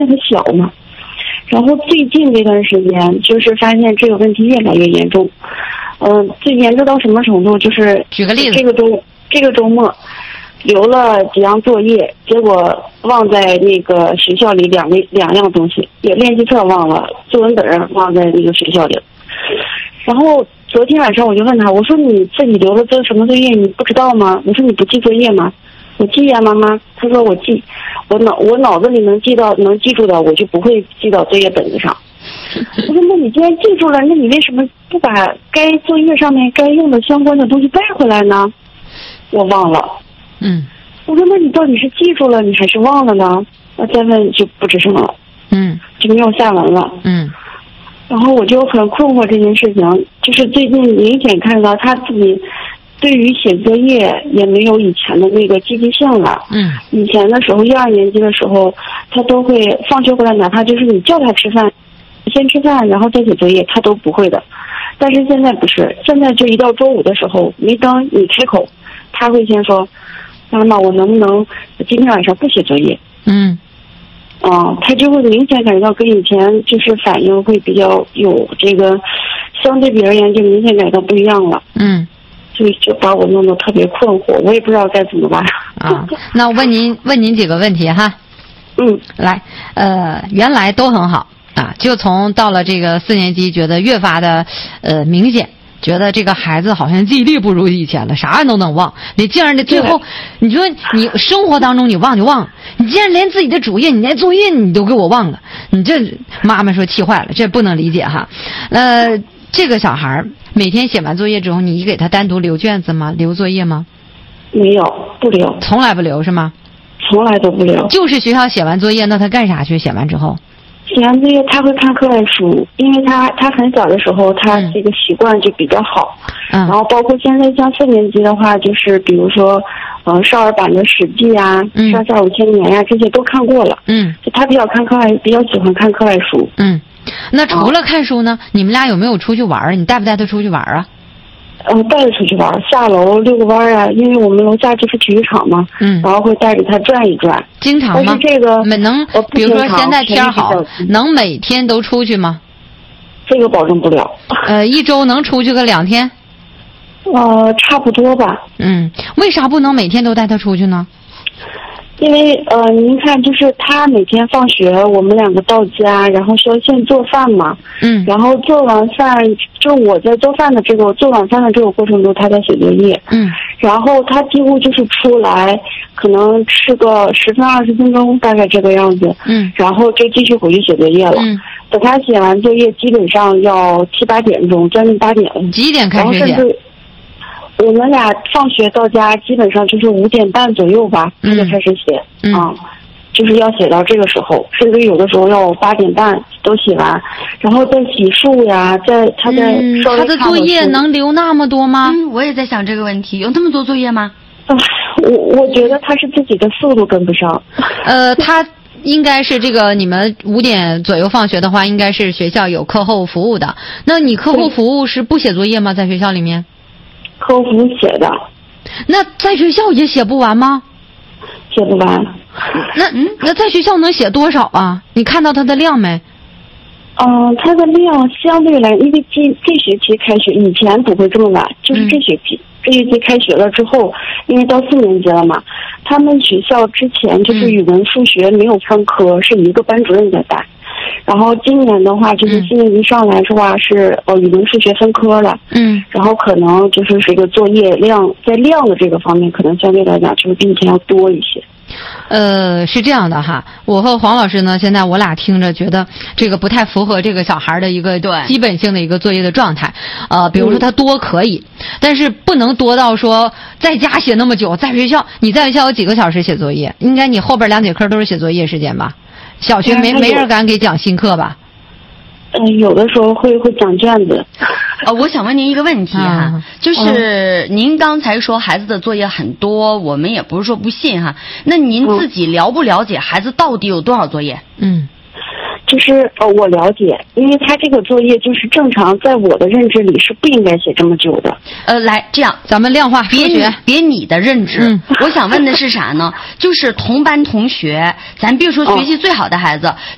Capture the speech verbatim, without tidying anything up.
那个小嘛。然后最近这段时间，就是发现这个问题越来越严重。嗯、呃，最严重到什么程度？就是举个例子， 这个周这个周末留了几样作业，结果忘在那个学校里两两样东西，也练习册忘了，作文本忘在那个学校里。然后昨天晚上我就问他，我说你自己留了做什么作业你不知道吗？我说你不记作业吗？我记呀，妈妈。他说我记，我脑我脑子里能记到能记住的，我就不会记到作业本子上。我说那你既然记住了，那你为什么不把该作业上面该用的相关的东西带回来呢？我忘了。 嗯。 我说那你到底是记住了，你还是忘了呢？我再问就不吱声了。 嗯。 就没有下文了。 嗯。 然后我就很困惑这件事情，就是最近明显看到他自己对于写作业也没有以前的那个积极性了。 嗯， 以前的时候一二年级的时候，他都会放学回来，哪怕就是你叫他吃饭，先吃饭然后再写作业，他都不会的。但是现在不是，现在就一到周五的时候，没等你开口，他会先说：“妈妈，我能不能今天晚上不写作业？” 嗯。 嗯，他就会明显感觉到跟以前就是反应会比较有这个，相对比而言就明显感觉到不一样了。 嗯， 所以就把我弄得特别困惑，我也不知道该怎么办。 啊，那我问您问您几个问题哈。 嗯， 来，呃，原来都很好啊，就从到了这个四年级，觉得越发的呃明显。觉得这个孩子好像记忆力不如以前了，啥都能忘。你竟然的最后，你说你生活当中你忘就忘了，你竟然连自己的主业，你连作业你都给我忘了，你这妈妈说气坏了，这不能理解哈。呃，这个小孩每天写完作业之后，你给他单独留卷子吗？留作业吗？ 没有，不留， 从来不留是吗？ 从来都不留。 就是学校写完作业，那他干啥去？写完之后？ 写完作业他会看课外书，因为他他很小的时候他这个习惯就比较好。嗯。然后包括现在像四年级的话，就是比如说，呃，少儿版的《史记》啊，嗯，《上下五千年》呀，这些都看过了。嗯。就他比较看课外，比较喜欢看课外书。 嗯。那除了看书呢？哦、你们俩有没有出去玩？你带不带他出去玩啊？ 呃，带着出去玩，下楼遛个弯啊，因为我们楼下就是体育场嘛。嗯。然后会带着他转一转。 经常吗？ 但是这个能， 呃， 比如说现在天好，能每天都出去吗？ 这个保证不了。 呃，一周能出去个两天？ 呃，差不多吧。 嗯，为啥不能每天都带他出去呢？ 因为呃，您看，就是他每天放学，我们两个到家，然后需要先做饭嘛。嗯。然后做完饭，就我在做饭的这个做晚饭的这个过程中，他在写作业。嗯。然后他几乎就是出来，可能吃个十分二十分钟，大概这个样子。嗯。然后就继续回去写作业了。嗯。等他写完作业，基本上要七八点钟，将近八点。 几点开始写？ 我们俩放学到家基本上就是五点半左右吧，他就开始写。嗯。啊，就是要写到这个时候，甚至有的时候要八点半都写完，然后再洗漱呀，再他再稍微看会儿书。 他的作业能留那么多吗？ 嗯，我也在想这个问题，有那么多作业吗？ 啊，我我觉得他是自己的速度跟不上。 呃，他应该是这个，你们五点左右放学的话，应该是学校有课后服务的。那你课后服务是不写作业吗？在学校里面？ 课后服务写的。 那在学校也写不完吗？ 写不完。 那那在学校能写多少啊？你看到他的量没？ 嗯、呃，他的量相对来，因为这这学期开学以前不会这么晚，就是这学期、嗯、这学期开学了之后，因为到四年级了嘛，他们学校之前就是语文、数学没有分科，嗯、是一个班主任在带。然后今年的话，就是四年级上来的话是呃语文、数学分科了，嗯，然后可能就是这个作业量在量的这个方面，可能相对来讲就是比以前要多一些。 呃，是这样的哈，我和黄老师呢，现在我俩听着觉得这个不太符合这个小孩的一个基本性的一个作业的状态。呃，比如说他多可以，嗯、但是不能多到说在家写那么久，在学校你在学校有几个小时写作业？应该你后边两节课都是写作业时间吧？小学没没人敢给讲新课吧？ 嗯、呃，有的时候会会讲卷子。 呃，我想问您一个问题哈、啊嗯，就是您刚才说孩子的作业很多，我们也不是说不信哈。那您自己了不了解孩子到底有多少作业？嗯。 就是呃，我了解，因为他这个作业就是正常，在我的认知里是不应该写这么久的。 呃，来这样， 咱们量化别你别你的认知、嗯，我想问的是啥呢？就是同班同学，咱别说学习最好的孩子，哦、